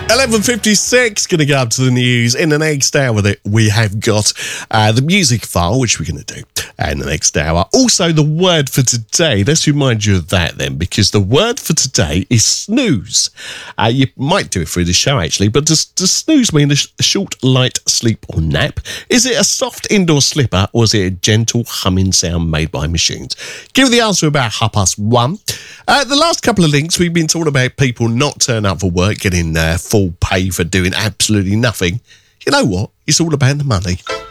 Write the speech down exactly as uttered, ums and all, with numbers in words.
eleven fifty-six, going to go up to the news. In the next hour, that we have got uh, the music file, which we're going to do in the next hour. Also, the word for today. Let's remind you of that then, because the word for today is snooze. Uh, you might do it through the show, actually, but does, does snooze mean a, sh- a short, light sleep or nap? Is it a soft indoor slipper, or is it a gentle humming sound made by machines? Give the answer about half past one. Uh, the last couple of links, we've been talking about people not turning up for work, getting uh, full pay for doing absolutely nothing. You know what? It's all about the money.